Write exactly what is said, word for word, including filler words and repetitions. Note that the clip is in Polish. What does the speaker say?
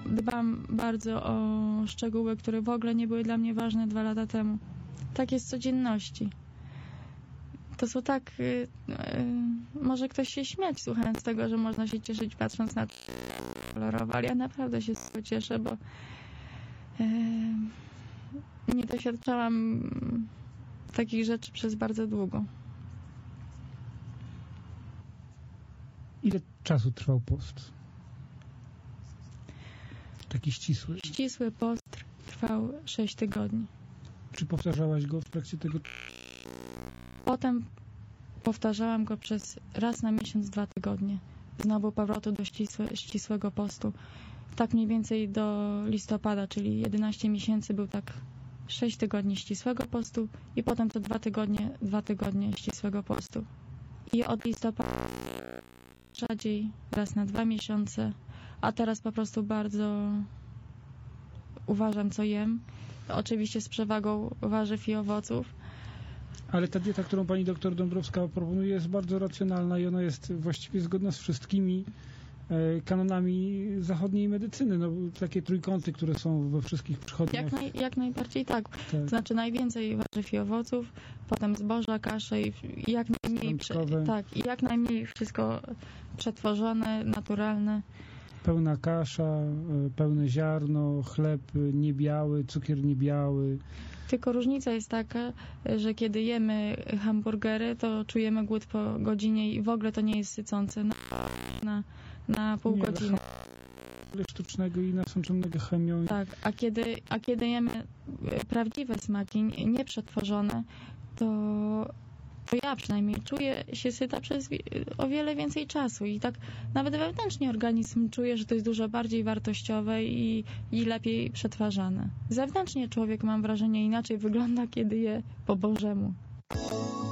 dbam bardzo o szczegóły, które w ogóle nie były dla mnie ważne dwa lata temu. Tak jest z codzienności. To są tak... Yy, yy, może ktoś się śmiać słuchając tego, że można się cieszyć patrząc na kolorowo, ale ja naprawdę się z tego cieszę, bo yy, nie doświadczałam takich rzeczy przez bardzo długo. Ile czasu trwał post? Taki ścisły. Ścisły post trwał sześć tygodni. Czy powtarzałaś go w trakcie tego? Potem powtarzałam go przez raz na miesiąc, dwa tygodnie. Znowu powrotu do ścisłe, ścisłego postu. Tak mniej więcej do listopada, czyli jedenaście miesięcy był tak sześć tygodni ścisłego postu i potem to dwa tygodnie, dwa tygodnie ścisłego postu. I od listopada rzadziej, raz na dwa miesiące, a teraz po prostu bardzo uważam, co jem. Oczywiście z przewagą warzyw i owoców. Ale ta dieta, którą pani doktor Dąbrowska proponuje, jest bardzo racjonalna i ona jest właściwie zgodna z wszystkimi e, kanonami zachodniej medycyny. No, takie trójkąty, które są we wszystkich przychodniach. Jak, naj, jak najbardziej tak. tak. To znaczy najwięcej warzyw i owoców, potem zboża, kasze i, i jak najmniej tak, i jak najmniej wszystko przetworzone, naturalne. Pełna kasza, pełne ziarno, chleb niebiały, cukier niebiały. Tylko różnica jest taka, że kiedy jemy hamburgery, to czujemy głód po godzinie i w ogóle to nie jest sycące na, na, na pół nie, godziny. Ale sztucznego i nasączonego chemią. Tak, a kiedy, a kiedy jemy prawdziwe smaki, nieprzetworzone, to to ja przynajmniej czuję się syta przez o wiele więcej czasu i tak nawet wewnętrznie organizm czuje, że to jest dużo bardziej wartościowe i, i lepiej przetwarzane. Zewnętrznie człowiek, mam wrażenie, inaczej wygląda, kiedy je po Bożemu.